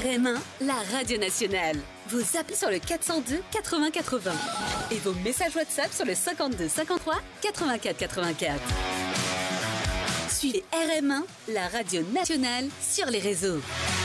RM1, la radio nationale. Vous appelez sur le 402 80 80 et vos messages WhatsApp sur le 52 53 84 84. Suivez RM1, la radio nationale, sur les réseaux.